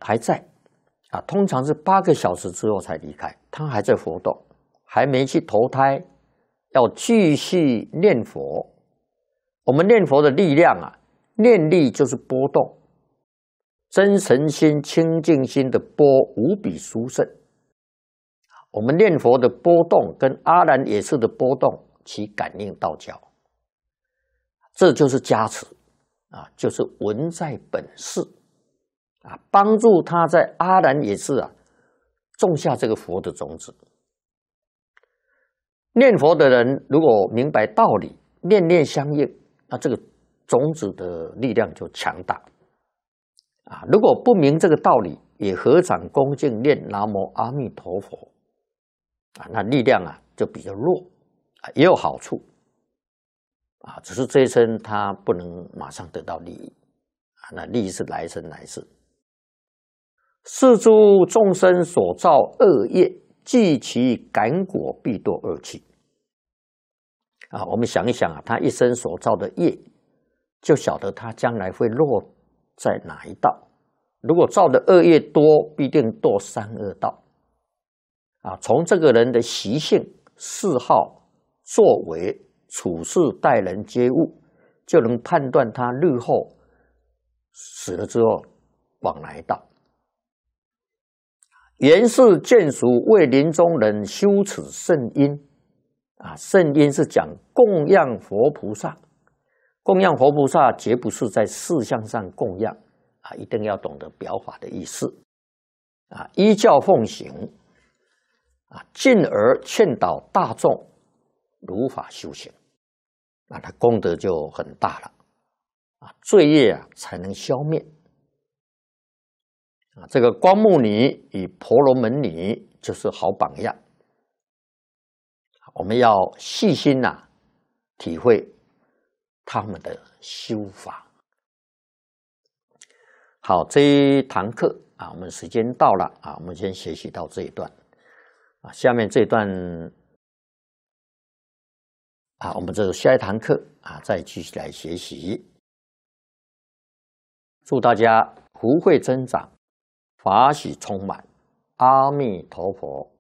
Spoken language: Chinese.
还在啊，通常是8个小时之后才离开，他还在活动，还没去投胎，要继续念佛。我们念佛的力量啊，念力就是波动，真诚心、清净心的波无比殊胜。我们念佛的波动跟阿难也是的波动其感应道交，这就是加持啊，就是文在本事啊，帮助他在阿难也是啊种下这个佛的种子。念佛的人如果明白道理，念念相应，那这个种子的力量就强大啊。如果不明这个道理，也合掌恭敬念南无阿弥陀佛啊，那力量啊就比较弱啊，也有好处啊，只是这一生他不能马上得到利益啊，那利益是来生来世。是诸众生所造恶业，即其感果必堕恶趣啊。我们想一想啊，他一生所造的业，就晓得他将来会落在哪一道。如果造的恶业多，必定堕三恶道啊。从这个人的习性、嗜好、作为、处事、待人接物，就能判断他日后死了之后往哪一道。原是眷属为临终人修此圣因啊，圣因是讲供养佛菩萨，供养佛菩萨绝不是在事项上供养啊，一定要懂得表法的意思啊，依教奉行啊，进而劝导大众如法修行，那他功德就很大了啊，罪业啊才能消灭。啊，这个光目女与婆罗门女就是好榜样，我们要细心体会他们的修法。好，这一堂课啊，我们时间到了啊，我们先学习到这一段啊，下面这一段啊，我们这个下一堂课啊，再继续来学习。祝大家福慧增长，法喜充满，阿弥陀佛。